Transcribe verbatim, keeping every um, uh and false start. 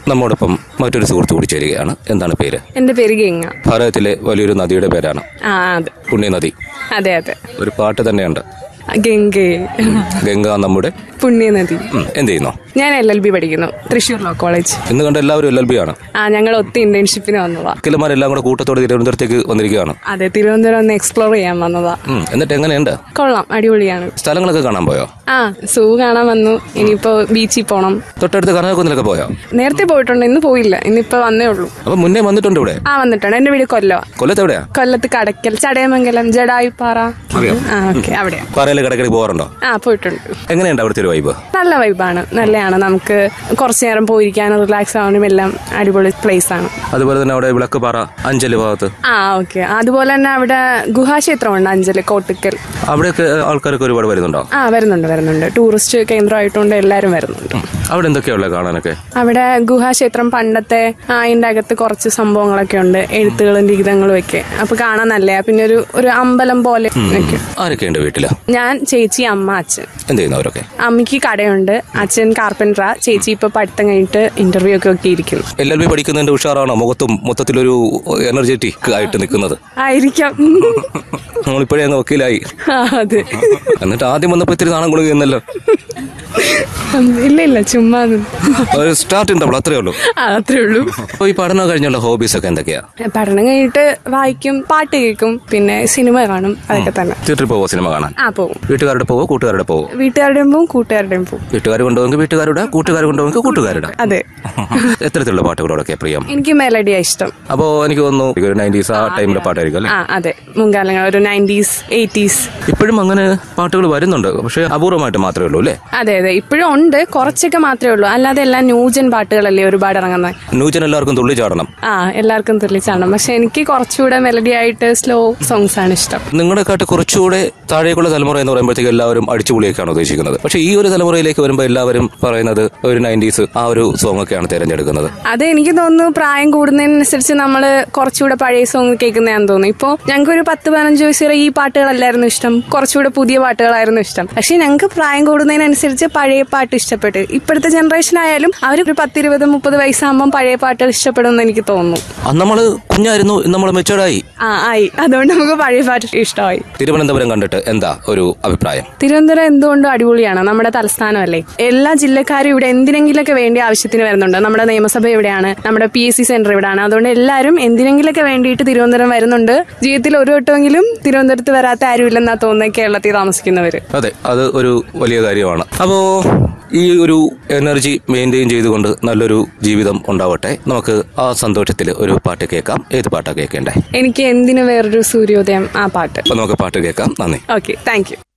നമ്മോടൊപ്പം മറ്റൊരു സുഹൃത്ത് കൂടി ചേരുകയാണ്. എന്താണ് പേര്? എന്റെ പേര് ഗംഗ. ഭാരതത്തിലെ വലിയൊരു നദിയുടെ പേരാണ്. ആ അതെ, പുണ്യനദി. അതെ അതെ. ഒരു പാട്ട് തന്നെയുണ്ട്, ഗംഗേ. ഗംഗ നമ്മുടെ പുണ്യനദി. എന്ത് ചെയ്യുന്നു? ഞാൻ എൽ എൽ ബി പഠിക്കുന്നു, തൃശ്ശൂർ ലോ കോളേജ്. ഇന്ന് കണ്ട എല്ലാവരും എൽ എൽ ബി ആണ്. ആ, ഞങ്ങൾ ഒത്തി ഇന്റേൺഷിപ്പിന് വന്നതാ. കിലമാരെല്ലാം കൂടെ കൂട്ടത്തോടെ തിരുവനന്തപുരത്തേക്ക് വന്നിരിക്കുകയാണ്. അതെ, തിരുവനന്തപുരം ഒന്ന് എക്സ്പ്ലോർ ചെയ്യാൻ വന്നതാ. എന്നിട്ട് എങ്ങനെയുണ്ട്? കൊള്ളാം, അടിപൊളിയാണ്. സ്ഥലങ്ങളൊക്കെ കാണാൻ പോയോ? ആ, സൂ കാണാൻ വന്നു. ഇനിയിപ്പോ ബീച്ചിൽ പോണം. തൊട്ടടുത്ത് കനകക്കുന്നിലൊക്കെ പോയോ? നേരത്തെ പോയിട്ടുണ്ട്, ഇന്ന് പോയില്ല. ഇന്നിപ്പോ വന്നേ ഉള്ളൂ. അപ്പൊ മുന്നേ വന്നിട്ടുണ്ട് ഇവിടെ? ആ, വന്നിട്ടുണ്ട്. എന്റെ വീട് കൊല്ലം. കൊല്ലത്ത് എവിടെയാ? കൊല്ലത്ത് കടയ്ക്കൽ, ചടയമംഗലം, ജഡായുപ്പാറ. ആ, ഓക്കെ, അവിടെയാ. പാറയിലെ കടക്കടി പോകാറുണ്ടോ? ആ, പോയിട്ടുണ്ട്. എങ്ങനെയുണ്ട് അവിടുത്തെ ഒരു വൈബ്? നല്ല വൈബാണ്, നല്ലതാണ്. നമുക്ക് കുറച്ചു നേരം പോയിരിക്കാനും റിലാക്സ് ആവാനും എല്ലാം അടിപൊളി പ്ലേസ് ആണ്. അതുപോലെ തന്നെ അവിടെ വിളക്കുപാറ, അഞ്ചല് ഭാഗത്ത്. ആ, ഓക്കെ. അതുപോലെ തന്നെ അവിടെ ഗുഹാക്ഷേത്രമുണ്ട്, അഞ്ചല്, കോട്ടിക്കൽ. അവിടെയൊക്കെ ആൾക്കാരൊക്കെ ഒരുപാട് വരുന്നുണ്ടോ? ആ, വരുന്നുണ്ട് വരുന്നുണ്ട് ടൂറിസ്റ്റ് കേന്ദ്രമായിട്ടുണ്ട്, എല്ലാരും വരുന്നുണ്ട്. അവിടെ എന്തൊക്കെയുള്ള കാണാനൊക്കെ? അവിടെ ഗുഹാക്ഷേത്രം, പണ്ടത്തെ അതിന്റെ അകത്ത് കുറച്ച് സംഭവങ്ങളൊക്കെ ഉണ്ട്, എഴുത്തുകളും ലിഖിതങ്ങളും ഒക്കെ. അപ്പൊ കാണാൻ നല്ല. പിന്നെ ഒരു ഒരു അമ്പലം പോലെ ഒക്കെ. ആരൊക്കെയുണ്ട് വീട്ടില്? ഞാൻ, ചേച്ചി, അമ്മ, അച്ഛൻ. എന്ത് ചെയ്യുന്നവരൊക്കെ? അമ്മയ്ക്ക് കടയുണ്ട്, അച്ഛൻ കാർപ്പൻട്രാ, ചേച്ചി ഇപ്പൊ പഠിത്തം കഴിഞ്ഞിട്ട് ഇന്റർവ്യൂ ഒക്കെ ഒക്കെ ഇരിക്കുന്നു. L L B പഠിക്കുന്നതിന്റെ ഉഷാറാണോ? മുഖത്തും മൊത്തത്തിലൊരു എനർജറ്റിക് ആയിട്ട് നിൽക്കുന്നത് ആയിരിക്കാം. നമ്മളിപ്പോഴേ അങ്ങ് വക്കീലായി. അതെ. എന്നിട്ട് ആദ്യം വന്നപ്പോ ഇത്തിരി നാണം കൊടുക്കുന്നല്ലോ. ഇല്ല ഇല്ല, ചുമ്മാ ഒരു സ്റ്റാർട്ട് ഉണ്ടാവും, അത്രേ ഉള്ളൂ. അത്രേ ഉള്ളൂ. അപ്പൊ ഈ പഠനം കഴിഞ്ഞുള്ള ഹോബീസ് ഒക്കെ എന്തൊക്കെയാ? പഠനം കഴിഞ്ഞിട്ട് വായിക്കും, പാട്ട് കേൾക്കും, പിന്നെ സിനിമ കാണും, അതൊക്കെ തന്നെ. തിയേറ്ററിൽ പോവോ സിനിമ കാണാൻ? ആ, പോകും. വീട്ടുകാരുടെ പോവോ കൂട്ടുകാരുടെ പോവോ? വീട്ടുകാരുടെയും പോവും, കൂട്ടുകാരുടെയും പോവും. വീട്ടുകാർ കൊണ്ടുപോകുമെങ്കിൽ വീട്ടുകാരുടെ, കൂട്ടുകാർ കൊണ്ടുപോകുമെങ്കിൽ കൂട്ടുകാരുടെ. അതെ. എത്തരത്തിലുള്ള പാട്ടുകളോടൊക്കെ പ്രിയം? എനിക്ക് മെലഡിയാ ഇഷ്ടം. അപ്പോ എനിക്ക് തോന്നുന്നു ഒരു നയൻറ്റീസ് ആ ടൈമിലെ പാട്ടായിരിക്കും അല്ലേ? ആ, അതെ, മുൻകാലങ്ങൾ, ഒരു നയൻറ്റീസ് എയ്റ്റീസ്. ഇപ്പോഴും അങ്ങനെ പാട്ടുകൾ വരുന്നുണ്ട്, പക്ഷെ അപൂർവമായിട്ട് മാത്രമേ ഉള്ളൂ അല്ലേ? അതെ അതെ, ഇപ്പോഴും ഉണ്ട്, കുറച്ചൊക്കെ മാത്രമേ ഉള്ളൂ. അല്ലാതെ എല്ലാം ന്യൂജൻ പാട്ടുകളല്ലേ ഒരുപാട് ഇറങ്ങുന്നത്. ന്യൂജൻ എല്ലാവർക്കും തുള്ളി ചാടണം. ആ, എല്ലാവർക്കും തുള്ളി ചാടണം. പക്ഷെ എനിക്ക് കുറച്ചുകൂടെ മെലഡി ആയിട്ട് സ്ലോ സോങ്സ് ആണ് ഇഷ്ടം. നിങ്ങളുടെ കാട്ട് കുറച്ചുകൂടെ താഴേക്കുള്ള തലമുറ എന്ന് പറയുമ്പോഴത്തേക്ക് എല്ലാവരും അടിച്ചുപൊളിയൊക്കെയാണ് ഉദ്ദേശിക്കുന്നത്. പക്ഷെ ഈ ഒരു തലമുറയിലേക്ക് വരുമ്പോൾ എല്ലാവരും പറയുന്നത് ഒരു നയൻറ്റീസ് ആ ഒരു സോങ് ഒക്കെയാണ് തിരഞ്ഞെടുക്കുന്നത്. അത് എനിക്ക് തോന്നുന്നു പ്രായം കൂടുന്നതിനനുസരിച്ച് നമ്മൾ കുറച്ചുകൂടെ പഴയ സോങ് കേൾക്കുന്നതാണെന്ന് തോന്നുന്നു. ഇപ്പൊ ഞങ്ങൾക്ക് ഒരു പത്ത് പതിനഞ്ച് വയസ്സ് വരെ ഈ പാട്ടുകളല്ലായിരുന്നു ഇഷ്ടം, കുറച്ചുകൂടെ പുതിയ പാട്ടുകളായിരുന്നു ഇഷ്ടം. പക്ഷെ ഞങ്ങൾക്ക് പ്രായം കൂടുന്നതിനനുസരിച്ച് പഴയ പാട്ട് ഇഷ്ടപ്പെട്ട്, ഇപ്പോഴത്തെ ജനറേഷൻ ആയാലും അവർ ഒരു പത്തിരുപത് മുപ്പത് വയസ്സാകുമ്പോൾ പഴയ പാട്ടുകൾ ഇഷ്ടപ്പെടുമെന്ന് എനിക്ക് തോന്നുന്നു. നമ്മള് കുഞ്ഞായിരുന്നു, നമ്മള് മെച്ചൂർഡായി. ആ, ആയി. അതുകൊണ്ട് നമുക്ക് പഴയ പാട്ട് ഇഷ്ടമായി. തിരുവനന്തപുരം കണ്ടിട്ട് എന്താ ഒരു അഭിപ്രായം? തിരുവനന്തപുരം എന്തുകൊണ്ടും അടിപൊളിയാണ്, നമ്മുടെ തലസ്ഥാനമല്ലേ. എല്ലാ ജില്ലക്കാരും ഇവിടെ എന്തിനെങ്കിലൊക്കെ വേണ്ടി ആവശ്യത്തിന് വരുന്നുണ്ട്. നമ്മുടെ നിയമസഭ ഇവിടെയാണ്, നമ്മുടെ പി എസ് സി സെന്റർ ഇവിടെയാണ്. അതുകൊണ്ട് എല്ലാവരും എന്തിനെങ്കിലൊക്കെ വേണ്ടിയിട്ട് തിരുവനന്തപുരം വരുന്നുണ്ട്. ജീവിതത്തിൽ ഒരു വട്ടമെങ്കിലും തിരുവനന്തപുരത്ത് വരാത്ത ആരുമില്ലെന്നാ തോന്നുന്നത് കേരളത്തിൽ താമസിക്കുന്നവര്. അതെ, അത് ഒരു വലിയ കാര്യമാണ്. അപ്പോ ഈ ഒരു എനർജി മെയിൻറ്റെയിൻ ചെയ്തുകൊണ്ട് നല്ലൊരു ജീവിതം ഉണ്ടാവട്ടെ. നമുക്ക് ആ സന്തോഷത്തിൽ ഒരു പാട്ട് കേൾക്കാം. ഏത് പാട്ടാ കേൾക്കേണ്ടേ? എനിക്ക് എന്തിനു വേറൊരു സൂര്യോദയം, ആ പാട്ട്. അപ്പൊ നമുക്ക് പാട്ട് കേൾക്കാം. നന്ദി. Okay, thank you.